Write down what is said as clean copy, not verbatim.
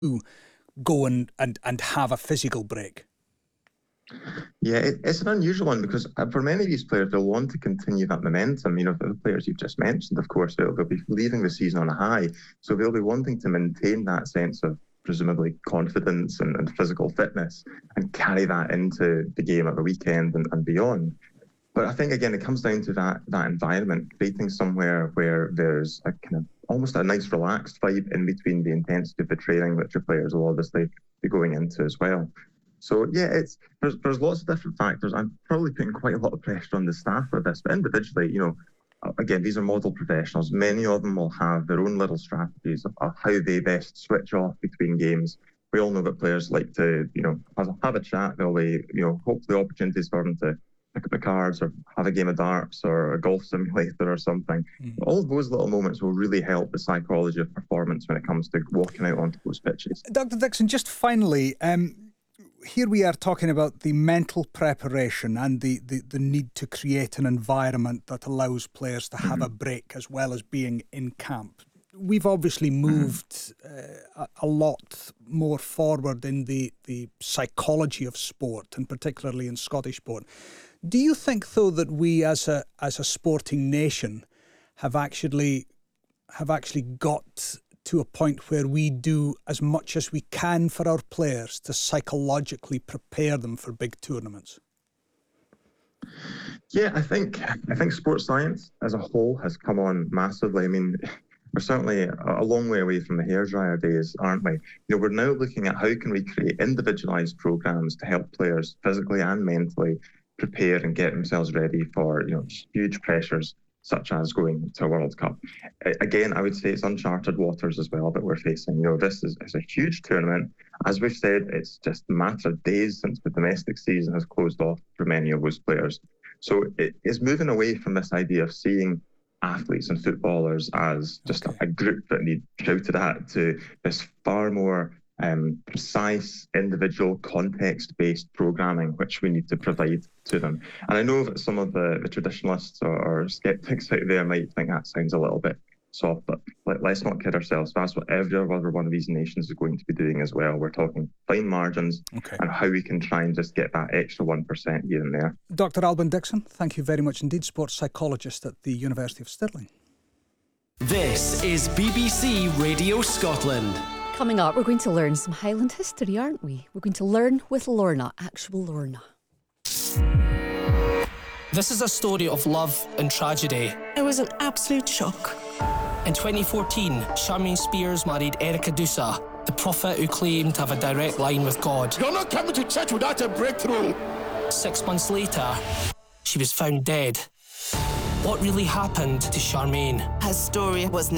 go and have a physical break? Yeah, it's an unusual one because for many of these players, they'll want to continue that momentum. The players you've just mentioned, of course, they'll be leaving the season on a high. So they'll be wanting to maintain that sense of presumably confidence and physical fitness and carry that into the game at the weekend and beyond. But I think, again, it comes down to that environment, creating somewhere where there's a kind of almost a nice relaxed vibe in between the intensity of the training that your players will obviously be going into as well. So, yeah, there's lots of different factors. I'm probably putting quite a lot of pressure on the staff with this, but individually, again, these are model professionals. Many of them will have their own little strategies of how they best switch off between games. We all know that players like to, have a chat. There'll be, hopefully opportunities for them to pick up the cards or have a game of darts or a golf simulator or something. Mm-hmm. All of those little moments will really help the psychology of performance when it comes to walking out onto those pitches. Dr. Dixon, just finally, here we are talking about the mental preparation and the need to create an environment that allows players to have a break as well as being in camp. We've obviously moved a lot more forward in the psychology of sport, and particularly in Scottish sport. Do you think, though, that we as a sporting nation have actually got to a point where we do as much as we can for our players to psychologically prepare them for big tournaments? Yeah, I think sports science as a whole has come on massively. I mean, we're certainly a long way away from the hairdryer days, aren't we? We're now looking at how can we create individualized programs to help players physically and mentally prepare and get themselves ready for huge pressures such as going to a World Cup. Again, I would say it's uncharted waters as well that we're facing. This is a huge tournament. As we've said, it's just a matter of days since the domestic season has closed off for many of those players. So it is moving away from this idea of seeing athletes and footballers as just a group that need shouted at to this far more precise, individual, context-based programming, which we need to provide to them. And I know that some of the traditionalists or skeptics out there might think that sounds a little bit soft, but let's not kid ourselves. That's what every other one of these nations is going to be doing as well. We're talking fine margins and how we can try and just get that extra 1% here and there. Dr. Alban Dixon, thank you very much indeed, sports psychologist at the University of Stirling. This is BBC Radio Scotland. Coming up, we're going to learn some Highland history, aren't we? We're going to learn with Lorna, actual Lorna. This is a story of love and tragedy. It was an absolute shock. In 2014, Charmaine Spears married Erica Dusa, the prophet who claimed to have a direct line with God. You're not coming to church without a breakthrough. 6 months later, she was found dead. What really happened to Charmaine? Her story was